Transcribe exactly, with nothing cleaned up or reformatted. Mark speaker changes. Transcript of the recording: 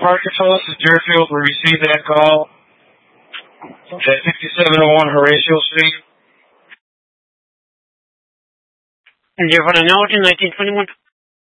Speaker 1: Parkinson, this is Deerfield. We received that call at fifty-seven oh one Horatio Street.
Speaker 2: And you're on a note in nineteen twenty-one?